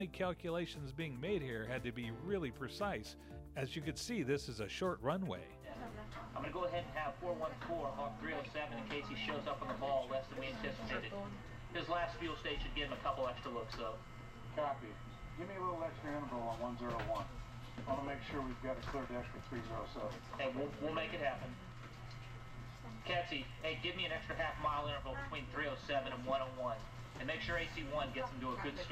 calculations being made here had to be really precise. As you could see, this is a short runway. I'm going to go ahead and have 414 Hawk 307 in case he shows up on the ball less than we anticipated. His last fuel stage should give him a couple extra looks, though. Copy. Give me a little extra interval on 101. I want to make sure we've got a clear deck for 307. Hey, we'll make it happen. Catsy, hey, give me an extra half-mile interval between 307 and 101. And make sure AC1 gets him to a good start.